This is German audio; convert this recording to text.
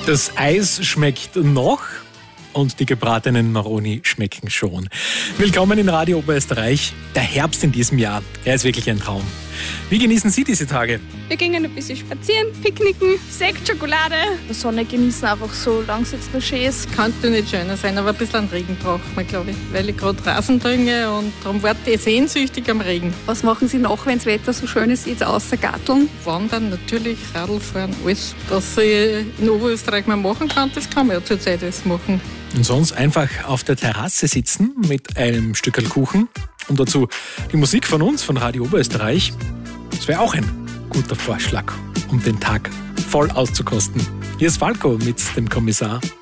Das Eis schmeckt noch und die gebratenen Maroni schmecken schon. Willkommen in Radio Oberösterreich. Der Herbst in diesem Jahr, er ist wirklich ein Traum. Wie genießen Sie diese Tage? Wir gingen ein bisschen spazieren, picknicken, Sekt, Schokolade. Die Sonne genießen einfach so, lange es jetzt noch schön ist. Könnte nicht schöner sein, aber ein bisschen Regen braucht man, glaube ich. Weil ich gerade Rasen dünge und darum warte ich sehnsüchtig am Regen. Was machen Sie noch, wenn das Wetter so schön ist, jetzt außer Garteln? Wandern, natürlich, Radlfahren, alles. Was ich in Oberösterreich mal machen kann, das kann man ja zurzeit alles machen. Und sonst einfach auf der Terrasse sitzen mit einem Stückerl Kuchen und dazu die Musik von uns, von Radio Oberösterreich. Das wäre auch ein guter Vorschlag, um den Tag voll auszukosten. Hier ist Falco mit dem Kommissar.